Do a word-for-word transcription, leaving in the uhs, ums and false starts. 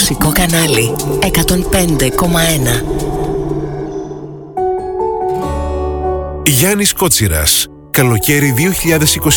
Μουσικό κανάλι εκατόν πέντε κόμμα ένα. Γιάννης Κότσιρας. Καλοκαίρι δύο χιλιάδες είκοσι